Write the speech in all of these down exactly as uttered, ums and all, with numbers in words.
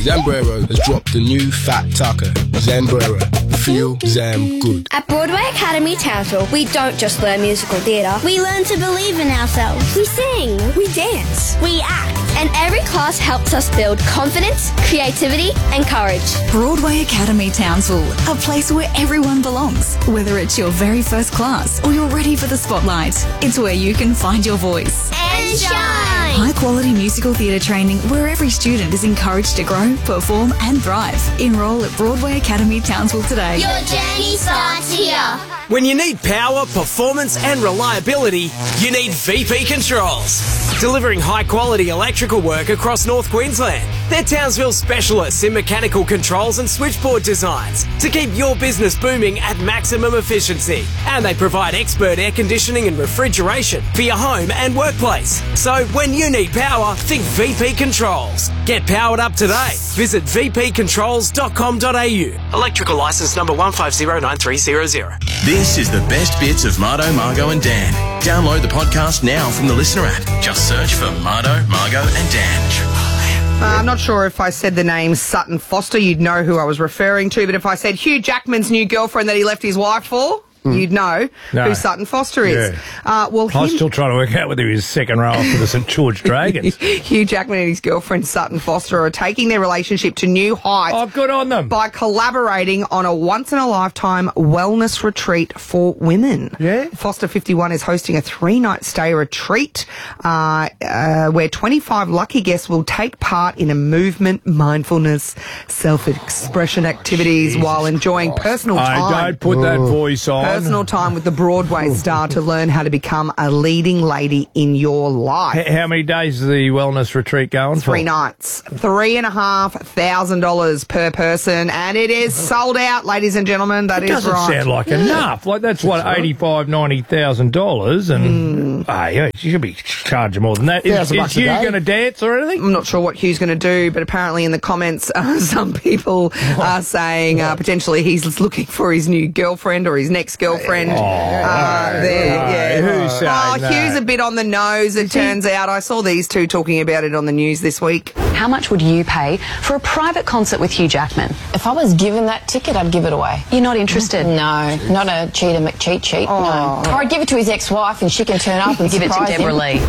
Zambrero has dropped the new fat taco, Zambrero. Feel Zam good. At Broadway Academy Townsville, we don't just learn musical theatre. We learn to believe in ourselves. We sing. We dance. We act. And every class helps us build confidence, creativity and courage. Broadway Academy Townsville, a place where everyone belongs. Whether it's your very first class or you're ready for the spotlight, it's where you can find your voice. And shine! High quality musical theatre training where every student is encouraged to grow, perform and thrive. Enrol at Broadway Academy Townsville today. Your journey starts here. When you need power, performance and reliability, you need V P Controls. Delivering high-quality electrical work across North Queensland. They're Townsville specialists in mechanical controls and switchboard designs to keep your business booming at maximum efficiency. And they provide expert air conditioning and refrigeration for your home and workplace. So when you need power, think V P Controls. Get powered up today. Visit v p controls dot com dot a u. Electrical licence number one five zero nine three zero zero. This is the best bits of Mardo, Margo and Dan. Download the podcast now from the Listener app. Just search for Mardo, Margo and Dan. Uh, I'm not sure if I said the name Sutton Foster, you'd know who I was referring to, but if I said Hugh Jackman's new girlfriend that he left his wife for, mm. you'd know no. who Sutton Foster is. Yeah. Uh, well, I was him, still trying to work out whether he was second row for the St George Dragons. Hugh Jackman and his girlfriend Sutton Foster are taking their relationship to new heights. Oh, good on them. By collaborating on a once-in-a-lifetime wellness retreat for women. Yeah. Foster fifty-one is hosting a three-night stay retreat uh, uh, where twenty-five lucky guests will take part in a movement, mindfulness, self-expression activities Jesus while enjoying Christ. personal time. I don't put that voice on. Personal time with the Broadway star to learn how to become a leading lady in your life. H- how many days is the wellness retreat going for? Three nights. Three and a half thousand dollars per person, and it is sold out, ladies and gentlemen. That it is doesn't right. sound like enough. Like that's what eighty-five, ninety thousand dollars, and mm. hey, you should be charging more than that. Is, is Hugh going to dance or anything? I'm not sure what Hugh's going to do, but apparently in the comments, uh, some people are saying uh, potentially he's looking for his new girlfriend or his next girlfriend. Oh, uh, no, there, no. yeah. Who's saying oh, that? Hugh's a bit on the nose. It turns out. I saw these two talking about it on the news this week. How much would you pay for a private concert with Hugh Jackman? If I was given that ticket, I'd give it away. You're not interested? No, not a cheater McCheat cheat. Oh. No. Or I'd give it to his ex-wife and she can turn up and give it to Deborah him. Lee.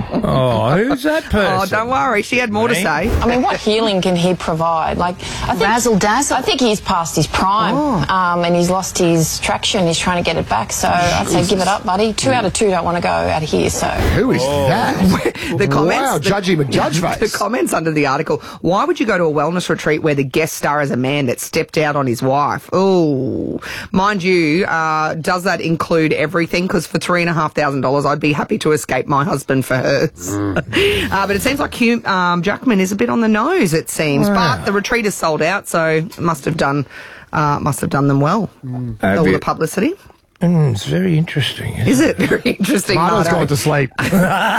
Oh, who's that person? Oh, don't worry. She had more to say. I mean, what healing can he provide? Like, I think, Razzle dazzle. I think he's past his prime, oh. um, and he's lost his traction. He's trying to get it back. So I'd say give it up, buddy. Two out of two don't want to go out of here. So who is oh. that? the comments. Wow, the, judgy McJudge face. The comments under the article. Why would you go to a wellness retreat where the guest star is a man that stepped out on his wife? Oh, mind you, uh, does that include everything? Because for three and a half thousand dollars, I'd be happy to escape my husband for hers. Mm. uh, but it seems like Hugh um, Jackman is a bit on the nose. It seems, wow. But the retreat is sold out, so it must have done uh, must have done them well. Mm. All the publicity. Mm, it's very interesting. Is it very interesting? Mardo's Mardo? gone to sleep. We've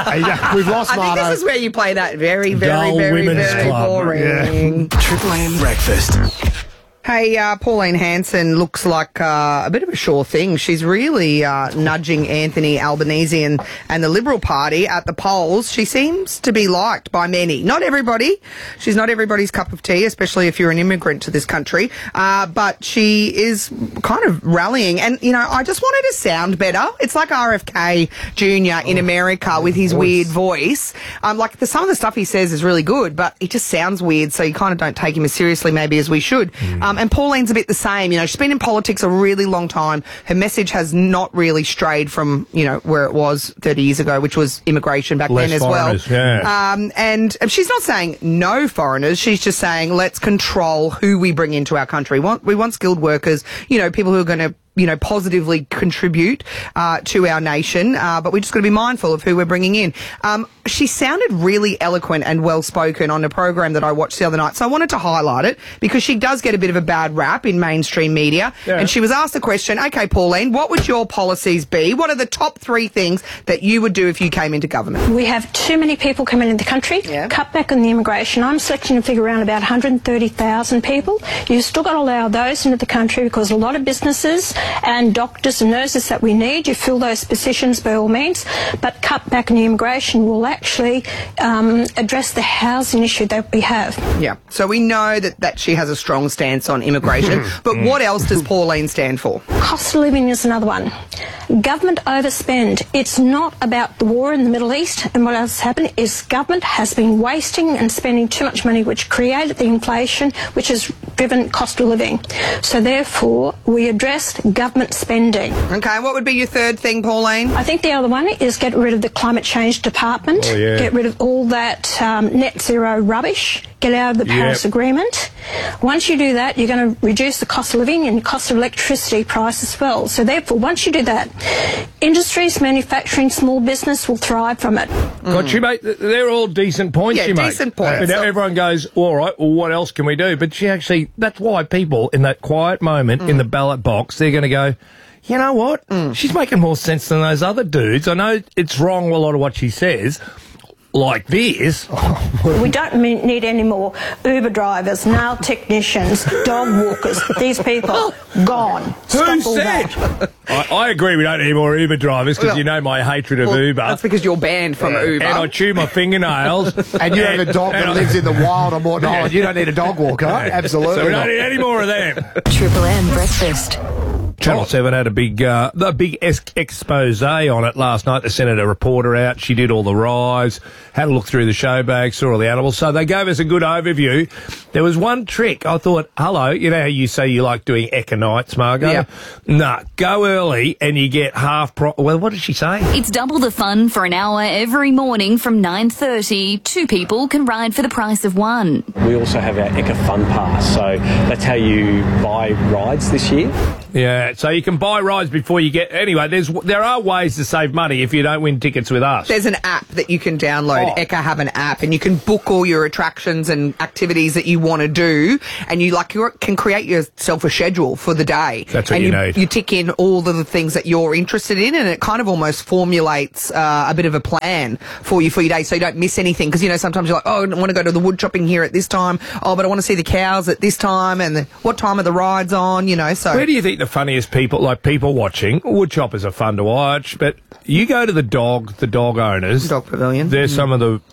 lost Mardo. I think this is where you play that very, very, Dull very, women's very club. boring. Yeah. Triple M Breakfast. Hey, uh, Pauline Hanson looks like uh, a bit of a sure thing. She's really uh, nudging Anthony Albanese and, and the Liberal Party at the polls. She seems to be liked by many. Not everybody. She's not everybody's cup of tea, especially if you're an immigrant to this country. Uh, but she is kind of rallying. And, you know, I just want her to sound better. It's like R F K Junior in America oh, with his voice. weird voice. Um, like the, some of the stuff he says is really good, but it just sounds weird, so you kind of don't take him as seriously maybe as we should. Mm. Um, and Pauline's a bit the same. You know, she's been in politics a really long time. Her message has not really strayed from, you know, where it was thirty years ago, which was immigration back Less then as foreigners, well. Yeah. Um, and she's not saying no foreigners. She's just saying let's control who we bring into our country. We want, we want skilled workers, you know, people who are going to, you know, positively contribute uh, to our nation, uh, but we just got to be mindful of who we're bringing in. Um, she sounded really eloquent and well-spoken on a program that I watched the other night, so I wanted to highlight it because she does get a bit of a bad rap in mainstream media. Yeah. And she was asked the question, okay, Pauline, what would your policies be? What are the top three things that you would do if you came into government? We have too many people coming into the country. Yeah. Cut back on the immigration. I'm selecting a figure around about one hundred thirty thousand people. You've still got to allow those into the country because a lot of businesses and doctors and nurses that we need. You fill those positions by all means, but cut back in immigration will actually um, address the housing issue that we have. Yeah, so we know that, that she has a strong stance on immigration, but what else does Pauline stand for? Cost of living is another one. Government overspend. It's not about the war in the Middle East, and what else has happened is government has been wasting and spending too much money, which created the inflation, which has driven cost of living. So therefore, we addressed government spending. Okay, what would be your third thing, Pauline? I think the other one is get rid of the climate change department, oh, yeah. get rid of all that um, net zero rubbish, get out of the Paris Yep. Agreement. Once you do that, you're going to reduce the cost of living and cost of electricity price as well. So therefore, once you do that, industries, manufacturing, small business will thrive from it. Got you, mate. They're all decent points Yeah, you make. decent points. And So- everyone goes, all right, well, what else can we do? But she actually, that's why people in that quiet moment in the ballot box, they're going to go, you know what? She's making more sense than those other dudes. I know it's wrong, a lot of what she says, like this. We don't me- need any more Uber drivers, nail technicians, dog walkers. These people, gone. Stop Who all said? that. I, I agree we don't need more Uber drivers because Well, you know my hatred of Well, Uber. That's because you're banned from Uber. And I chew my fingernails. And you have a dog and that I- lives in the wild and whatnot. and You don't need a dog walker. Absolutely. So we don't not. need any more of them. Triple M breakfast. Channel seven had a big uh, a big es- expose on it last night. They sent a reporter out. She did all the rides, had a look through the show bag, saw all the animals. So they gave us a good overview. There was one trick. I thought, hello, you know how you say you like doing Eka nights, Margot? Yeah. Nah, go early and you get half pro... Well, what did she say? It's double the fun for an hour every morning from nine thirty. Two people can ride for the price of one. We also have our Eka Fun Pass, so that's how you buy rides this year. Yeah, so you can buy rides before you get... Anyway, there's there are ways to save money if you don't win tickets with us. There's an app that you can download. Oh. Eka have an app, and you can book all your attractions and activities that you want to do, and you like you can create yourself a schedule for the day. That's what and you you need. You tick in all of the things that you're interested in, and it kind of almost formulates uh, a bit of a plan for you for your day, so you don't miss anything. Because you know sometimes you're like, oh, I want to go to the wood chopping here at this time. Oh, but I want to see the cows at this time, and the, what time are the rides on? You know, so Where do you think the funniest people, like people watching, wood choppers are fun to watch, but you go to the dog, the dog owners. Dog pavilion. There's Mm. some of the,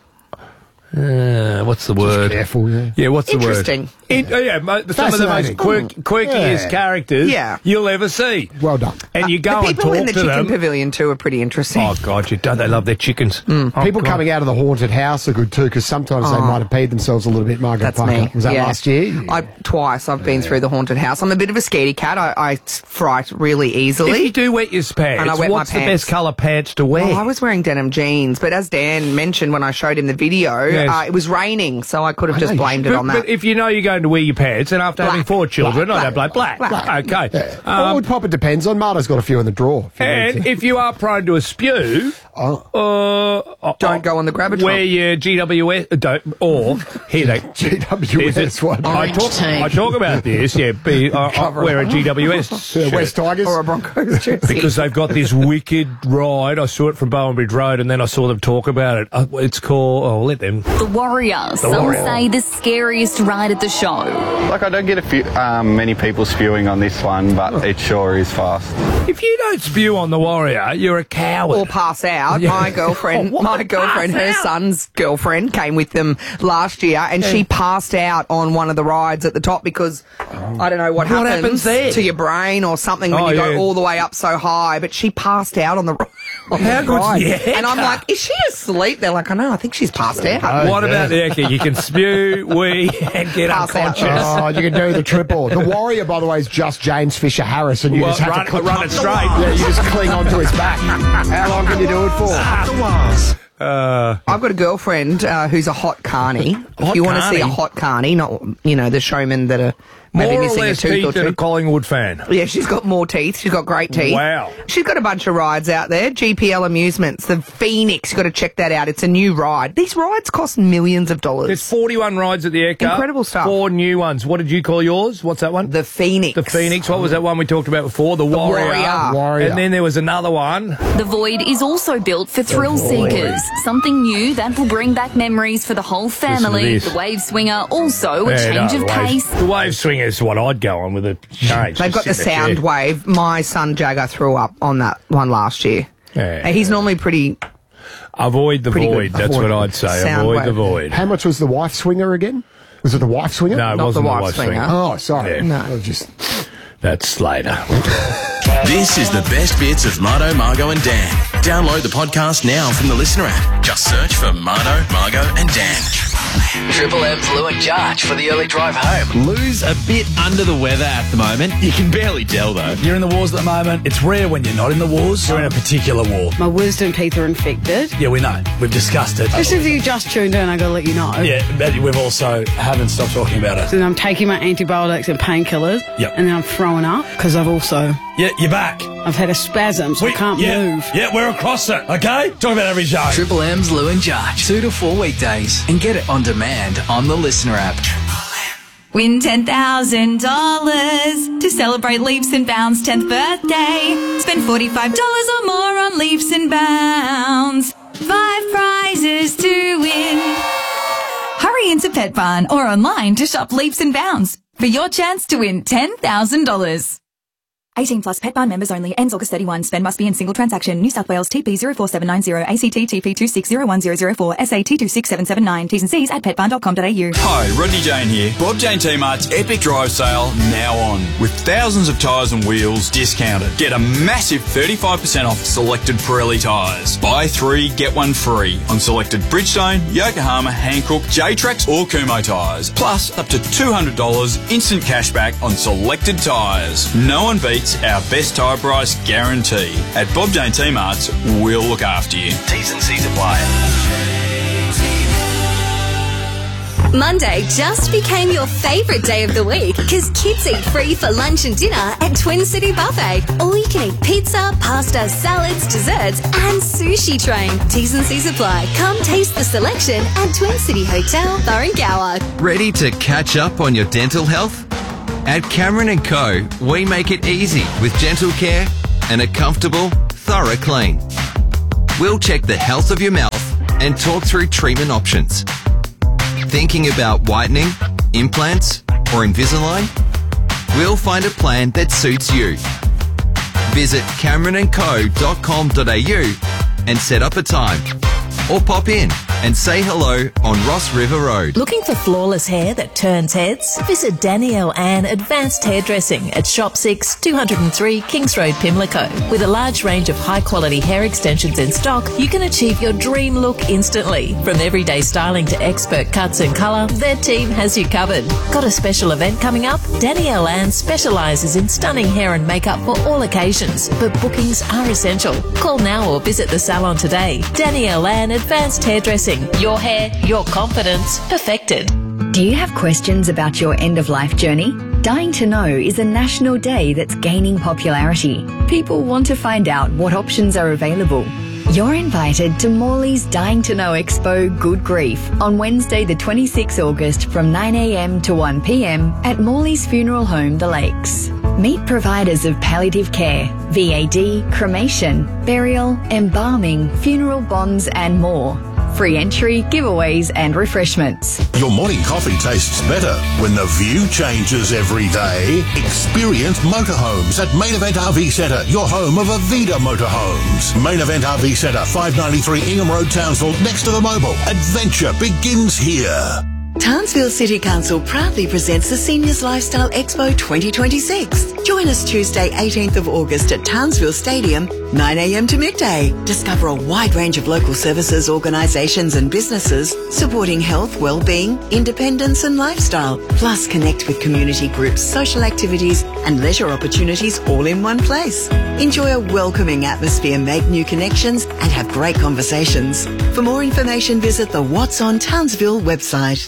uh, what's the word? Careful, yeah. Yeah, what's the word? Interesting. In, oh, yeah, mo- some of the most Fascinating. quirk, quirkiest Yeah. characters Yeah. you'll ever see. Well done. And you go the and people talk in the to chicken them. pavilion too are pretty interesting. Oh, God, you don't they love their chickens? Oh, People God. coming out of the haunted house are good too, because sometimes they Oh. might have peed themselves a little bit, Margaret That's Parker. me. Was that Yeah. last year? I twice. I've been through the haunted house. I'm a bit of a scaredy cat. I, I fright really easily. If you do wet your pants, And I wet my what's the pants. best colour pants to wear? Well, I was wearing denim jeans, but as Dan mentioned when I showed him the video, Yes. uh, it was raining, so I could have I just know, blamed it but, on that. but if you know you're going to wear your pants, and after having Black. four children, Black. I don't black. Black. Black. Okay. Yeah. Um, well, Pop, it depends on. Marta's got a few in the drawer. if you need And to. if you are prone to a spew, Oh. uh, Don't go on the Grabber Wear trunk. your G W S, uh, don't, or here they G W S is it- one. I talk, I talk about this. Yeah, be, uh, I wear a G W S Yeah, shirt. West Tigers. Or a Broncos jersey. Because they've got this wicked ride. I saw it from Bowen Bridge Road, and then I saw them talk about it. Uh, it's called. Oh, let them. The Warrior. Some Warrior. say the scariest ride at the show. Like, I don't get a few, um, many people spewing on this one, but it sure is fast. If you don't spew on the Warrior, you're a coward. Or pass out. Yeah. My girlfriend, What? my girlfriend, Pass her out? son's girlfriend came with them last year, and she passed out on one of the rides at the top because I don't know what, What happens there? to your brain or something when Oh, you yeah. go all the way up so high. But she passed out on the on How the good's ride, the and I'm Eka? like, is she asleep? They're like, I know, I think she's passed out. What about the Eka? You can spew, wee, and get Pass out. unconscious. Oh, you can do the triple. The Warrior, by the way, is just James Fisher Harris, and you Well, just have run- to click run it straight. Yeah, you just cling onto his back. How long can you do it for? Uh, I've got a girlfriend uh, who's a hot carny. If Hot you want to see a carny? hot carny, not you know the showmen that are maybe more or missing less a tooth or teeth than two. a Collingwood fan. Yeah, she's got more teeth. She's got great teeth. Wow. She's got a bunch of rides out there. G P L Amusements, the Phoenix. You've got to check that out. It's a new ride. These rides cost millions of dollars. There's forty-one rides at the Eka. Incredible stuff. Four new ones. What did you call yours? What's that one? The Phoenix. The Phoenix. What was that one we talked about before? The, Warrior. Warrior. Warrior. And then there was another one. The Void is also built for thrill seekers. Something new that will bring back memories for the whole family. this. The Wave Swinger, also a Yeah, change no, of the wave- pace. The wave swinger is what I'd go on with a change. They've got the sound wave. My son Jagger threw up on that one last year. Yeah. He's normally pretty... Avoid the Pretty void. good. That's Avoid what I'd say. sound Avoid wave. the void. How much was the wife swinger again? Was it the wife swinger? No, it Not wasn't the the wife wife swinger. swinger. Oh, sorry. Yeah. No. I was just... That's Slater. This is the best bits of Mardo, Margo and Dan. Download the podcast now from the Listener app. Just search for Mardo, Margo and Dan. Triple M's Lou and Jarch for the early drive home. Lou's a bit under the weather at the moment. You can barely tell, though. You're in the wars at the moment. It's rare when you're not in the wars. You're in a particular war. My wisdom teeth are infected. Yeah, we know. We've discussed it. Just if you just tuned in, I got to let you know. Yeah, but we've also haven't stopped talking about it. And I'm taking my antibiotics and painkillers. Yep. And then I'm throwing up because I've also... Yeah, you're back. I've had a spasm, so We- I can't yeah, move. Yeah, we're across it, okay? Talk about every show. Triple M's Lou and Jarch, two to four weekdays, and get it on demand on the Listener app. Win ten thousand dollars to celebrate Leaps and Bounds' tenth birthday. Spend forty-five dollars or more on Leaps and Bounds. Five prizes to win. Hurry into Pet Barn or online to shop Leaps and Bounds for your chance to win ten thousand dollars. eighteen plus Pet Barn members only. Ends August thirty-first. Spend must be in single transaction. New South Wales T P zero four seven nine zero, A C T T P two six zero one zero zero four, S A T two six seven seven nine. T's and C's at pet barn dot com dot a u. Hi, Rodney Jane here. Bob Jane T-Mart's Epic Drive Sale now on. With thousands of tyres and wheels discounted. Get a massive thirty-five percent off selected Pirelli tyres. Buy three, get one free on selected Bridgestone, Yokohama, Hankook, J-Trax or Kumho tyres. Plus up to two hundred dollars instant cashback on selected tyres. No one beats our best tyre price guarantee. At Bob Jane T-Mart's, we'll look after you. T's and C's apply. Monday just became your favourite day of the week because kids eat free for lunch and dinner at Twin City Buffet. All you can eat pizza, pasta, salads, desserts and sushi train. T's and C's apply. Come taste the selection at Twin City Hotel, Thurrangower. Ready to catch up on your dental health? At Cameron and Co, we make it easy with gentle care and a comfortable, thorough clean. We'll check the health of your mouth and talk through treatment options. Thinking about whitening, implants, or Invisalign? We'll find a plan that suits you. Visit cameron and co dot com dot a u and set up a time. Or pop in and say hello on Ross River Road. Looking for flawless hair that turns heads? Visit Danielle Ann Advanced Hairdressing at Shop six, two oh three Kings Road, Pimlico. With a large range of high-quality hair extensions in stock, you can achieve your dream look instantly. From everyday styling to expert cuts and colour, their team has you covered. Got a special event coming up? Danielle Ann specialises in stunning hair and makeup for all occasions, but bookings are essential. Call now or visit the salon today. Danielle Ann Advanced Hairdressing. Your hair, your confidence, perfected. Do you have questions about your end-of-life journey? Dying to Know is a national day that's gaining popularity. People want to find out what options are available. You're invited to Morley's Dying to Know Expo Good Grief on Wednesday the twenty-sixth of August from nine a m to one p m at Morley's Funeral Home, The Lakes. Meet providers of palliative care, V A D, cremation, burial, embalming, funeral bonds and more. Free entry, giveaways and refreshments. Your morning coffee tastes better when the view changes every day. Experience motorhomes at Main Event R V Centre, your home of Avida Motorhomes. Main Event R V Centre, five ninety-three Ingham Road, Townsville, next to the Mobil. Adventure begins here. Townsville City Council proudly presents the Seniors Lifestyle Expo twenty twenty-six. Join us Tuesday eighteenth of August at Townsville Stadium, nine a m to midday. Discover a wide range of local services, organisations and businesses supporting health, well-being, independence and lifestyle. Plus connect with community groups, social activities and leisure opportunities all in one place. Enjoy a welcoming atmosphere, make new connections and have great conversations. For more information visit the What's on Townsville website.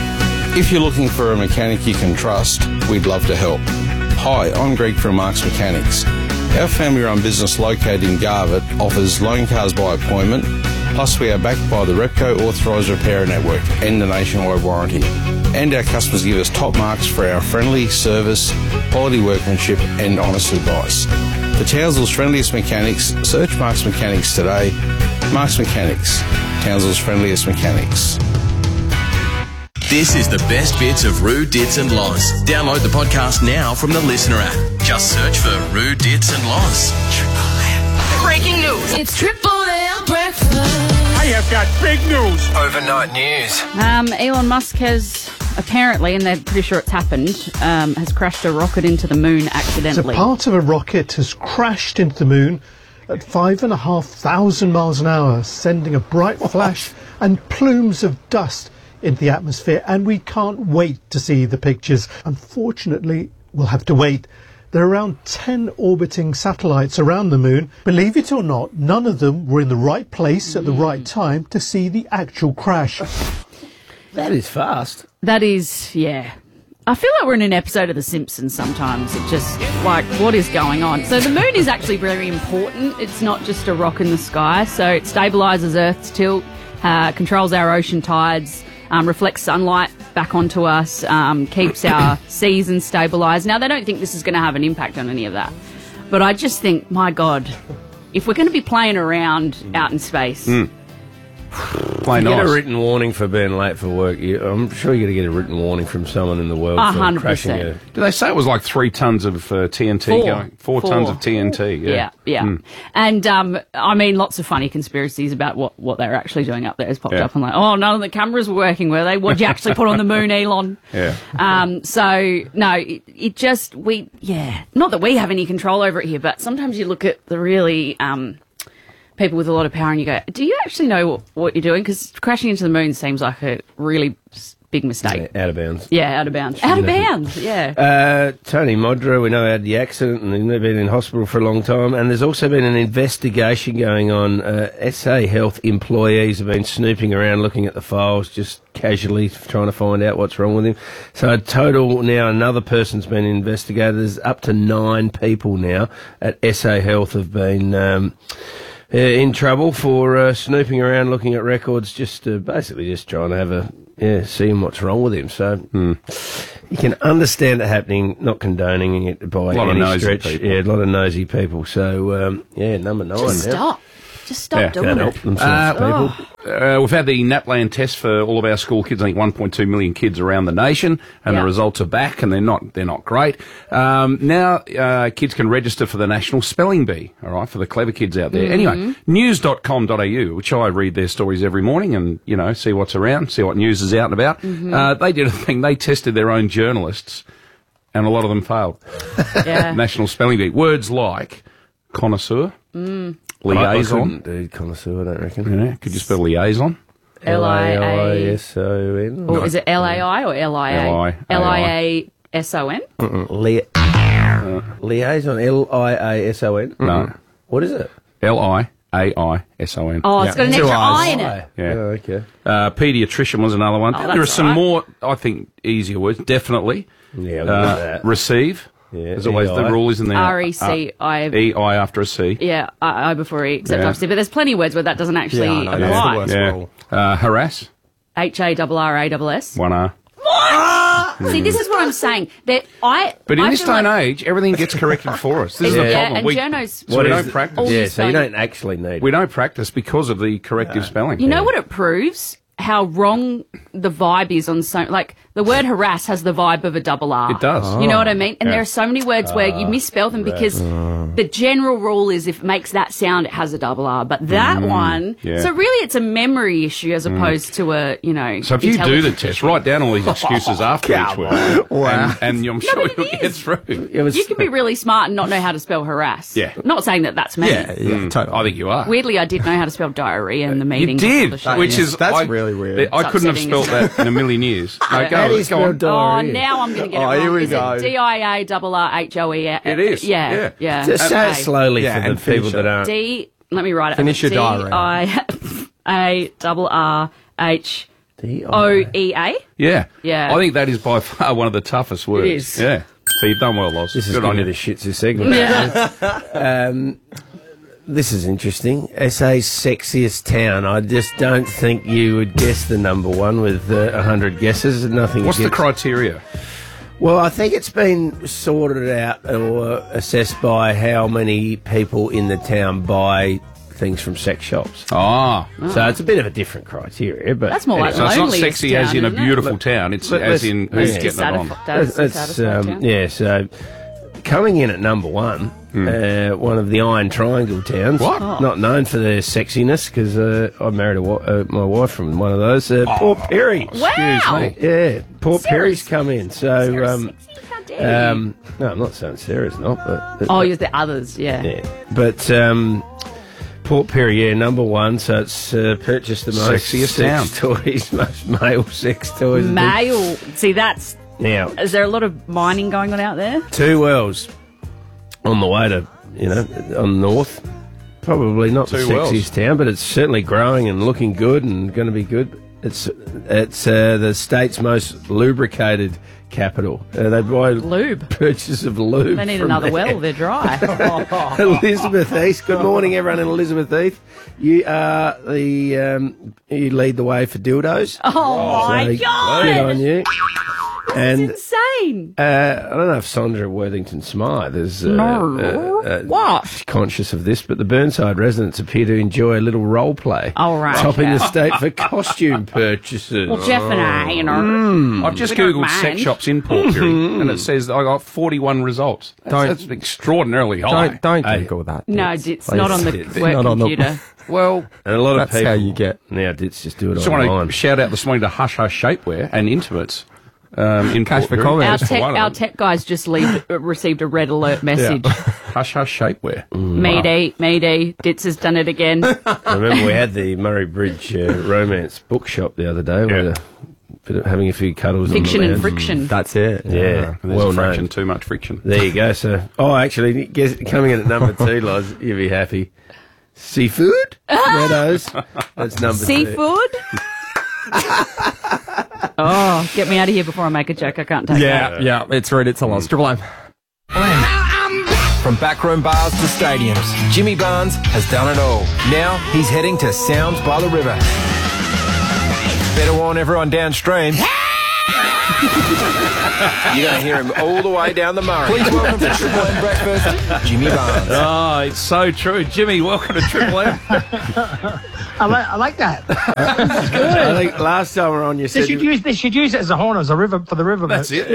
If you're looking for a mechanic you can trust, we'd love to help. Hi, I'm Greg from Marks Mechanics. Our family-run business located in Garvett offers loan cars by appointment, plus we are backed by the Repco Authorised Repairer Network and the nationwide warranty. And our customers give us top marks for our friendly service, quality workmanship and honest advice. For Townsville's friendliest mechanics, search Marks Mechanics today. Marks Mechanics, Townsville's friendliest mechanics. This is the best bits of Roo, Dits and Loz. Download the podcast now from the Listener app. Just search for Roo, Dits and Loz. Breaking news. It's Triple M breakfast. I have got big news. Overnight news. Um, Elon Musk has apparently, and they're pretty sure it's happened, um, has crashed a rocket into the moon So accidentally. part of a rocket has crashed into the moon at five and a half thousand miles an hour, sending a bright flash and plumes of dust into the atmosphere, and we can't wait to see the pictures. Unfortunately, we'll have to wait. There are around ten orbiting satellites around the moon. Believe it or not, none of them were in the right place at the right time to see the actual crash. That is fast. That is, yeah. I feel like we're in an episode of The Simpsons sometimes. It just, like, what is going on? So the moon is actually very important. It's not just a rock in the sky. So it stabilises Earth's tilt, uh, controls our ocean tides, um, reflects sunlight back onto us, um, keeps our seasons stabilised. Now, they don't think this is going to have an impact on any of that. But I just think, my God, if we're going to be playing around out in space... Mm. Play you nice. get a written warning for being late for work. You, I'm sure you're going to get a written warning from someone in the world A for hundred crashing percent. a... Do they say it was like three tons of uh, T N T Four. going? Four, Four. tons of T N T. Yeah, Yeah, yeah. Mm. And, um, I mean, lots of funny conspiracies about what, what they're actually doing up there has popped Yeah. up. I'm like, oh, none of the cameras were working, were they? What'd you actually put on the moon, Elon? Yeah. Um, so, no, it, it just, we, yeah. Not that we have any control over it here, but sometimes you look at the really, um, people with a lot of power and you go, do you actually know what, what you're doing? Because crashing into the moon seems like a really s- big mistake. Out of bounds. Yeah, out of bounds. Out of bounds, yeah. Uh, Tony Modra, we know, had the accident and they've been in hospital for a long time. And there's also been an investigation going on. Uh, S A Health employees have been snooping around looking at the files, just casually trying to find out what's wrong with him. So a total now, another person's been investigated. There's up to nine people now at S A Health have been... Um, Uh, in trouble for uh, snooping around, looking at records, just uh, basically just trying to have a yeah, seeing what's wrong with him. So mm. you can understand it happening, not condoning it by A lot of any nosy stretch. people. Yeah, a lot of nosy people. So um, yeah, number nine. Just yeah. stop. Just stop Yeah. doing Can't it. help themselves, Uh, people. Uh, we've had the NAPLAN test for all of our school kids. I think one point two million kids around the nation, and Yeah. the results are back, and they're not they're not great. Um, now uh, kids can register for the National Spelling Bee. All right, for the clever kids out there. Mhm. Anyway, news dot com dot a u, which I read their stories every morning, and you know see what's around, see what news is out and about. Mhm. Uh, they did a thing. They tested their own journalists, and a lot of them failed. Yeah. National Spelling Bee. Words like connoisseur, Mm. liaison. I couldn't do connoisseur, I don't reckon. Yeah, could you spell liaison? L I A L I S O N. Or is it L A I or L I A? L I- L I A S O N? Lia- liaison. L I A S O N. No. What is it? L I A I S O N. Oh, it's got an Two extra I's. I in it. Yeah. Oh, okay. Uh, paediatrician was another one. Oh, there are that's some all right. more, I think, easier words. Definitely. Yeah, Uh, look at that. receive. Yeah, There's always E the I. rule, isn't there? R E C I. Uh, E I after a C. Yeah, I, I before E, except Yeah. after C. But there's plenty of words where that doesn't actually Yeah, I know, that's apply. the worst rule. Uh, harass. H A R R A S S. One R. See, this is what I'm saying. That I. But in I this feel day and like- age, everything gets corrected for us. This is the Yeah, problem. and we, journos- so What we is don't it? practice. All Yeah, this so you spelling- don't actually need We don't practice because of the corrective spelling. You know what it proves? How wrong the vibe is on so like the word harass has the vibe of a double R. It does. You know what I mean? And Yeah. there are so many words where you misspell them because the general rule is if it makes that sound, it has a double R. But that Mm, one, yeah. so really it's a memory issue as Mm. opposed to a, you know. So if you do the intelligence test, issue. write down all these excuses after each word, Wow. and, and I'm sure you'll get through. You can be really smart and not know how to spell harass. Yeah. Not saying that that's me. Mm, I think you are. Weirdly, I did know how to spell diarrhea in the meeting. You did, before the show. which is That's I, really weird. I It's couldn't have upsetting, spelt isn't it? that in a million years. No, How go, do you go on. spell Oh, diarrhea? now I'm going to get Oh, it wrong. here we is go. it D I A R R H O E? It is, Yeah, yeah. yeah. Just say it Okay. slowly Yeah, for the and finish people it. that aren't. D. Let me write it. Finish your D diarrhea. I A R R H D I O E A. Yeah, Yeah. I think that is by far one of the toughest words. is. Yeah, so you've done well, Loz. This is Good on going to you. the shits this segment. Yeah. um, this is interesting. S A's sexiest town. I just don't think you would guess the number one with uh, one hundred guesses. Nothing. What's the gets- criteria? Well, I think it's been sorted out or assessed by how many people in the town buy things from sex shops. Ah. So it's a bit of a different criteria, but That's more like So it's not loneliest sexy town, as in a isn't it? beautiful town. It's But as let's- in who's yeah. getting it on. Does That's, satisfy um, town. yeah, so coming in at number one, uh, one of the Iron Triangle towns. What? Oh. Not known for their sexiness, because uh, I married a, wa- uh, my wife from one of those. Uh, Port Perry. Wow. Excuse me. Yeah, Port Perry's come in. So, Sarah's um, sexy, how dare you. um, no, I'm not saying Sarah's not, but Oh, you're the others, yeah. yeah, but um, Port Perry, yeah, number one. So it's uh, purchased the most Sexiest sex toys, most male sex toys. and things. Male. See, that's. Now, Is there a lot of mining going on out there? two wells on the way to, you know, on the north. Probably not the Two sexiest wells. town, but it's certainly growing and looking good and going to be good. It's it's uh, the state's most lubricated capital. Uh, they buy Lube. purchase of lube. They need from another there. well. They're dry. Elizabeth East. Good morning, everyone in Elizabeth East. You are the um, you lead the way for dildos. Oh, my So, God. Good on you. And Insane. uh, I don't know if Sandra Worthington Smythe is uh, No. uh, uh, What? conscious of this, but the Burnside residents appear to enjoy a little role play. Oh, right. Topping Yeah. the state for costume purchases. Well, Jeff and I, you know. Mm. I've just We don't googled sex mind. shops in Port Pirie, and it says I got forty-one results. That's, Don't- that's extraordinarily high. Don't, don't Hey. Google that. No, Ditz, it's please. not on the Ditz. work Not on the- computer. Well, And a lot of That's people. how you get. Now, Ditz just do it just online. want to shout out this morning to Hush Hush Shapewear and Intimates. Um, in Cash Port for Pirie. comment. Our Just for tech, one of our them. tech guys just leave, uh, received a red alert message. Hush Hush Shapewear. Mayday, Mayday, Ditz has done it again. I remember we had the Murray Bridge uh, romance bookshop the other day. We were bit of having a few cuddles Fiction on the and lounge. friction. That's it. Yeah, There's well a fraction, known. too much friction. There you go. So, oh, actually, guess, coming in at number two, Loz, you'll be happy. Seafood, Meadows. That's number two. Seafood? Oh, get me out of here before I make a joke. I can't take Yeah, that. yeah, it's right. It's a loss. Triple M. From backroom bars to stadiums, Jimmy Barnes has done it all. Now he's heading to Sounds by the River. Better warn everyone downstream. You're going to hear him all the way down the Murray. Please welcome to Triple M Breakfast, Jimmy Barnes. Oh, it's so true. Jimmy, welcome to Triple M. I like, I like that. That's good. I think last time we were on, you They said... should you- use they should use it as a horn, as a river for the river. That's boats. it.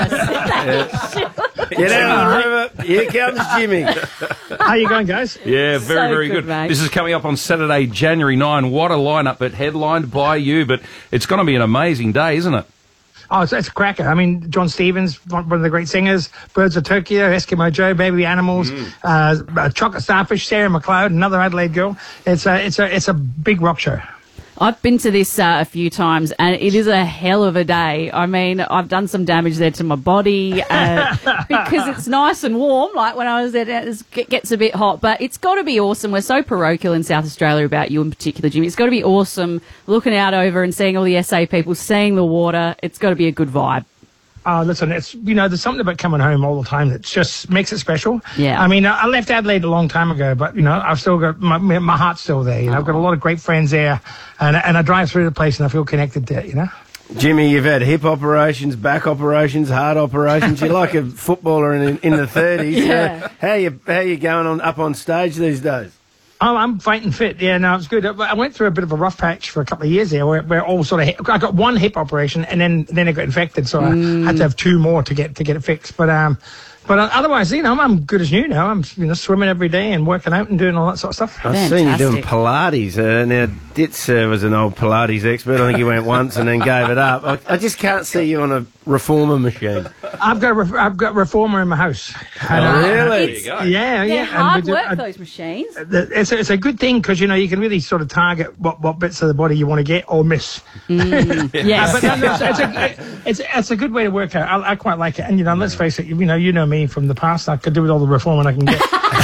Yeah. Get out of the river. Here comes Jimmy. How you going, guys? Yeah, very, So very good, good. mate. This is coming up on Saturday, January ninth. What a lineup, but headlined by you. But it's going to be an amazing day, isn't it? Oh, it's, it's a cracker. I mean, John Stevens, one one of the great singers, Birds of Tokyo, Eskimo Joe, Baby Animals, uh, uh, Chocolate Starfish, Sarah McLeod, another Adelaide girl. It's a, it's a, it's a big rock show. I've been to this uh, a few times, and it is a hell of a day. I mean, I've done some damage there to my body uh, because it's nice and warm. Like when I was there, it gets a bit hot, but it's got to be awesome. We're so parochial in South Australia about you in particular, Jimmy. It's got to be awesome looking out over and seeing all the S A people, seeing the water. It's got to be a good vibe. Oh, listen, it's, you know, there's something about coming home all the time that just makes it special. Yeah. I mean, I I left Adelaide a long time ago, but, you know, I've still got, my, my heart's still there. You know, I've got a lot of great friends there, and, and I drive through the place and I feel connected to it, you know? Jimmy, you've had hip operations, back operations, heart operations. You're like a footballer in, in the thirties. Yeah. Uh, how you how you going on up on stage these days? Oh, I'm fighting fit. Yeah, no, it's good. I I went through a bit of a rough patch for a couple of years there, where, where all sort of I got one hip operation, and then then it got infected, so I had to have two more to get to get it fixed. But um, but otherwise, you know, I'm, I'm good as new now. I'm you know swimming every day and working out and doing all that sort of stuff. I've seen you doing Pilates. Uh, now, Ditz uh, was an old Pilates expert. I think he went once and then gave it up. I, I just can't see you on a reformer machine. I've got a ref- I've got reformer in my house. And, Oh, uh, really? it's- There you go. Yeah, They're yeah. hard we do- work, I- those machines. the- It's a, it's a good thing because you know you can really sort of target what, what bits of the body you want to get or miss. Mm, yes. Uh, but no, no, it's, it's, a, it's it's a good way to work out. I, I quite like it, and you know, let's face it. You know, you know me from the past. I could do with all the reforming I can get.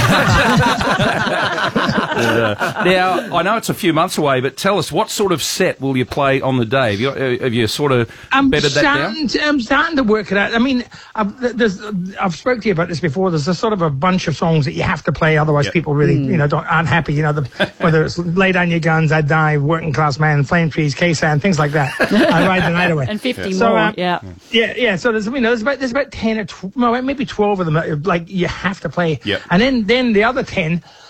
Uh, now, I know it's a few months away, but tell us, what sort of set will you play on the day? Have you, uh, have you sort of I'm bedded that down? starting, to, I'm starting to work it out. I mean, I've, there's, I've spoke to you about this before. There's a sort of a bunch of songs that you have to play, otherwise Yep. people really, Mm. you know, don't, aren't happy. You know, the, whether it's Lay Down Your Guns, I Die, Working Class Man, Flame Trees, K-San, things like that. I Ride the Night Away. And fifty So, more, uh, yeah. Yeah, yeah. So there's, you know, there's about there's about ten or tw- no, maybe twelve of them that, like, you have to play. Yep. And then then the other ten.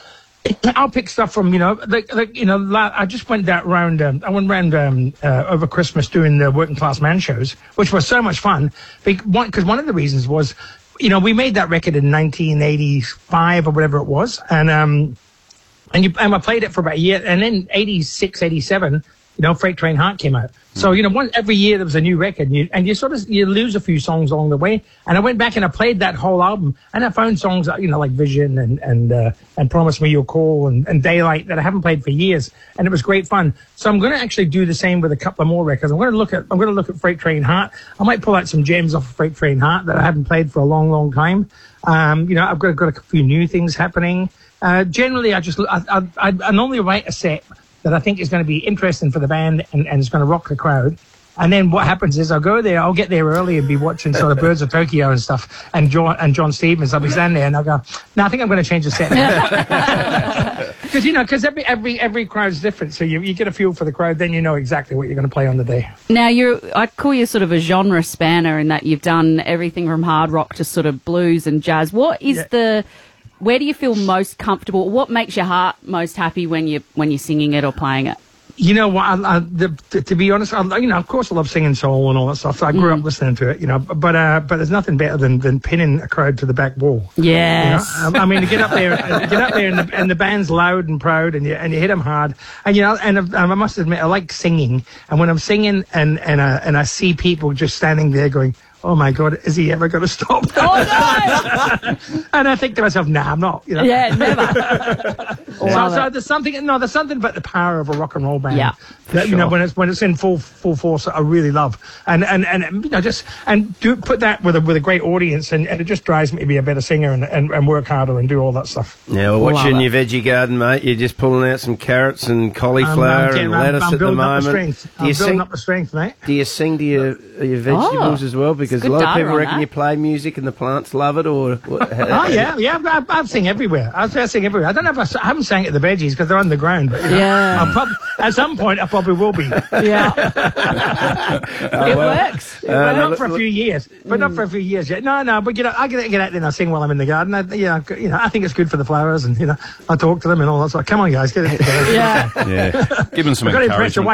I'll pick stuff from, you know, like, like you know, la- I just went that round, um, I went round um, uh, over Christmas doing the Working Class Man shows, which was so much fun. Because one, 'cause one of the reasons was, you know, we made that record in nineteen eighty-five or whatever it was. And, um, and, you, and I played it for about a year. And then eighty-six, eighty-seven, you know, Freight Train Heart came out. So, you know, one, every year there was a new record, and you, and you sort of, you lose a few songs along the way. And I went back and I played that whole album, and I found songs, you know, like Vision and, and, uh, and Promise Me You'll Call and, and Daylight that I haven't played for years. And it was great fun. So I'm going to actually do the same with a couple of more records. I'm going to look at, I'm going to look at Freight Train Heart. I might pull out some gems off of Freight Train Heart that I haven't played for a long, long time. Um, you know, I've got, got a few new things happening. Uh, generally I just, I, I, I, I normally write a set that I think is going to be interesting for the band and, and it's going to rock the crowd. And then what happens is I'll go there, I'll get there early and be watching sort of Birds of Tokyo and stuff, and John and John Stevens. I'll be standing there and I'll go, no, I think I'm going to change the set. Because, you know, because every, every, every crowd's different. So you, you get a feel for the crowd, then you know exactly what you're going to play on the day. Now, you're, I call you sort of a genre spanner in that you've done everything from hard rock to sort of blues and jazz. What is yeah. the... Where do you feel most comfortable? What makes your heart most happy when you when you're singing it or playing it? You know what? I, I, the, to, to be honest, I, you know, of course, I love singing soul and all that stuff. So I grew mm. up listening to it, you know. But uh, but there's nothing better than, than pinning a crowd to the back wall. Yes. You know? I, I mean, to get up there, and, get up there, and the, and the band's loud and proud, and you and you hit them hard. And you know, and, and I must admit, I like singing. And when I'm singing, and and I, and I see people just standing there going, oh my God, is he ever going to stop? Oh no! And I think to myself, nah, I'm not. You know? Yeah, never. so, so there's something. No, there's something about the power of a rock and roll band. Yeah, that, you know, when it's when it's in full full force, I really love. And and and you know, just and do put that with a with a great audience, and, and it just drives me to be a better singer and, and, and work harder and do all that stuff. Yeah, well, what's in your veggie garden, mate? You're just pulling out some carrots and cauliflower I'm, I'm and lettuce I'm at the moment. The strength. I'm do you building sing? up the strength, mate. Do you sing to your your vegetables oh, as well? Because a lot of people reckon that. you play music and the plants love it, or what, oh yeah, yeah. I, I sing everywhere. I, I sing everywhere. I don't know if I, I haven't sang at the veggies because they're on the ground. But, you know, yeah. I'll prob- at some point, I probably will be. Yeah. oh, it well, works. It but works. not for a few years. But mm. not for a few years yet. No, no. But you know, I get get out there and I sing while I'm in the garden. I, you know, you know, I think it's good for the flowers, and you know, I talk to them and all that. So come on, guys, get it together. Yeah. yeah. Give them some encouragement.